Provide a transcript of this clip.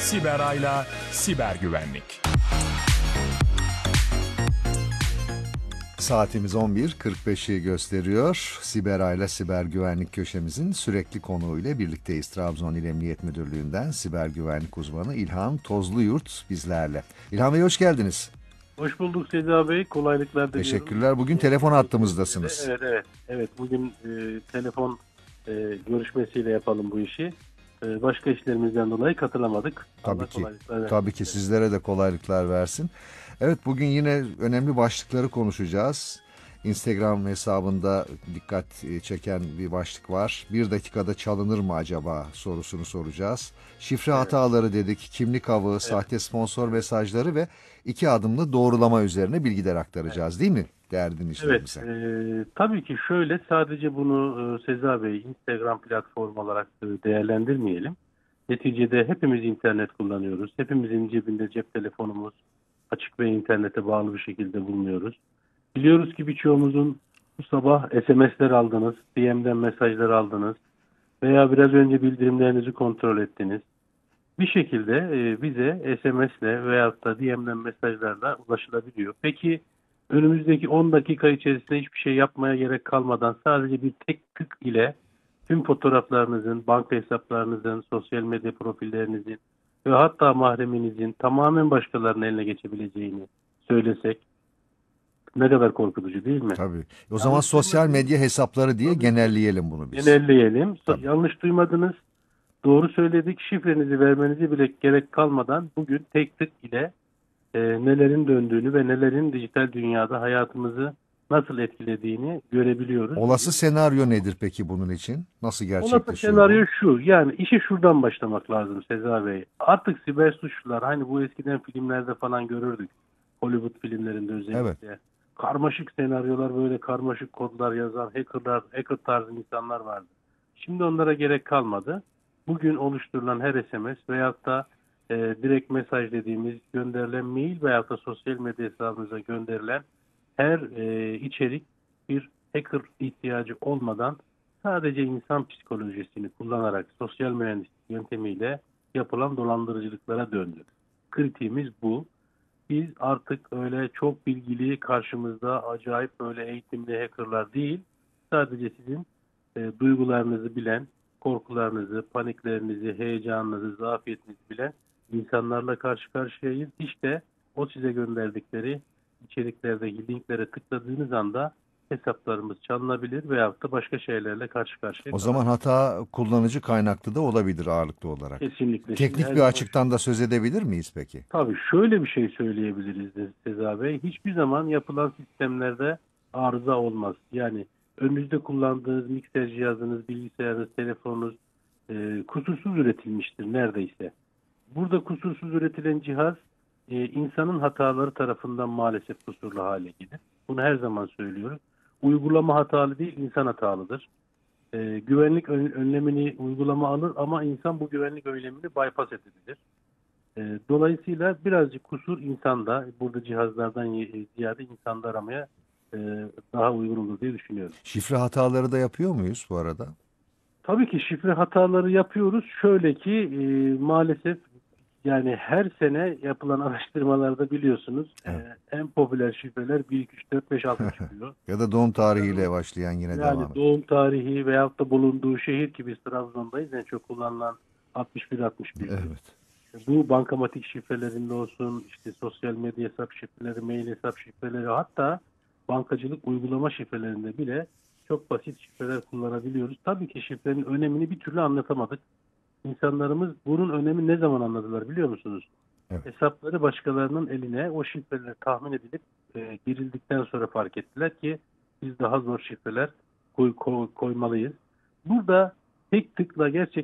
Siberayla Siber Güvenlik. Saatimiz 11.45'i gösteriyor. Siberayla Siber Güvenlik köşemizin sürekli konuğu ile birlikteyiz. Trabzon İl Emniyet Müdürlüğü'nden siber güvenlik uzmanı İlhan Tozluyurt bizlerle. İlhan Bey hoş geldiniz. Hoş bulduk Seza Bey. Kolaylıklar diliyorum. Teşekkürler. Bugün telefon hattımızdasınız. Evet. Bugün telefon görüşmesiyle yapalım bu işi. Başka işlerimizden dolayı katılamadık. Tabii ki sizlere de kolaylıklar versin. Evet, bugün yine önemli başlıkları konuşacağız. Instagram hesabında dikkat çeken bir başlık var. Bir dakikada çalınır mı acaba sorusunu soracağız. Şifre hataları dedik, kimlik avı, sahte sponsor mesajları ve 2 adımlı doğrulama üzerine bilgiler aktaracağız, değil mi değerli dinleyicilerimize? Tabii ki şöyle, sadece bunu Seza Bey Instagram platformu olarak değerlendirmeyelim. Neticede hepimiz internet kullanıyoruz. Hepimizin cebinde cep telefonumuz açık ve internete bağlı bir şekilde bulunuyoruz. Biliyoruz ki birçoğumuzun bu sabah SMS'ler aldınız, DM'den mesajlar aldınız veya biraz önce bildirimlerinizi kontrol ettiniz. Bir şekilde bize SMS'le veyahut da DM'den mesajlarla ulaşılabiliyor. Peki önümüzdeki 10 dakika içerisinde hiçbir şey yapmaya gerek kalmadan sadece bir tek tık ile tüm fotoğraflarınızın, banka hesaplarınızın, sosyal medya profillerinizin ve hatta mahreminizin tamamen başkalarının eline geçebileceğini söylesek ne kadar korkutucu değil mi? Tabii. O zaman sosyal medya hesapları diye genelleyelim bunu biz. Genelleyelim. Tabii. Yanlış duymadınız. Doğru söyledik. Şifrenizi vermenize bile gerek kalmadan bugün tek tık ile nelerin döndüğünü ve nelerin dijital dünyada hayatımızı nasıl etkilediğini görebiliyoruz. Olası senaryo nedir peki bunun için? Nasıl gerçekleşiyor? Olası senaryo şu. Yani işe şuradan başlamak lazım Seza Bey. Artık siber suçlular, hani bu eskiden filmlerde falan görürdük. Hollywood filmlerinde özellikle. Evet. Karmaşık senaryolar, böyle karmaşık kodlar yazan hacker tarzı insanlar vardı. Şimdi onlara gerek kalmadı. Bugün oluşturulan her SMS veyahut da direkt mesaj dediğimiz gönderilen mail veyahut da sosyal medya hesabınıza gönderilen her içerik bir hacker ihtiyacı olmadan sadece insan psikolojisini kullanarak sosyal mühendislik yöntemiyle yapılan dolandırıcılıklara döndü. Kritiğimiz bu. Biz artık öyle çok bilgili, karşımızda acayip böyle eğitimli hackerlar değil, sadece sizin duygularınızı bilen, korkularınızı, paniklerinizi, heyecanınızı, zafiyetinizi bilen insanlarla karşı karşıyayız. İşte o size gönderdikleri içeriklerdeki linklere tıkladığınız anda hesaplarımız çalınabilir veyahut da başka şeylerle karşı karşıya O zaman hata kullanıcı kaynaklı da olabilir ağırlıklı olarak. kesinlikle. Teknik bir açıktan da söz edebilir miyiz peki? Tabii şöyle bir şey söyleyebiliriz de Seza Bey. Hiçbir zaman yapılan sistemlerde arıza olmaz. Yani önünüzde kullandığınız mikser cihazınız, bilgisayarınız, telefonunuz kusursuz üretilmiştir neredeyse. Burada kusursuz üretilen cihaz insanın hataları tarafından maalesef kusurlu hale gelir. Bunu her zaman söylüyoruz. Uygulama hatalı değil, insan hatalıdır. Güvenlik önlemini uygulama alır ama insan bu güvenlik önlemini bypass edebilir. Dolayısıyla birazcık kusur insanda, burada cihazlardan ziyade insanda aramaya daha uygun olur diye düşünüyorum. Şifre hataları da yapıyor muyuz bu arada? Tabii ki şifre hataları yapıyoruz. Şöyle ki maalesef yani her sene yapılan araştırmalarda biliyorsunuz en popüler şifreler 1, 2, 3, 4, 5, 6 çıkıyor. Ya da doğum tarihiyle başlayan yine devam Yani ediyor. doğum tarihi veyahut da bulunduğu şehir, ki biz Trabzon'dayız, en çok kullanılan 61-61. Evet. Bu bankamatik şifrelerinde olsun, işte sosyal medya hesap şifreleri, mail hesap şifreleri, hatta bankacılık uygulama şifrelerinde bile çok basit şifreler kullanabiliyoruz. Tabii ki şifrenin önemini bir türlü anlatamadık. İnsanlarımız bunun önemi ne zaman anladılar biliyor musunuz? Evet. Hesapları başkalarının eline o şifreler tahmin edilip girildikten sonra fark ettiler ki biz daha zor şifreler koymalıyız. Burada tek tıkla gerçekten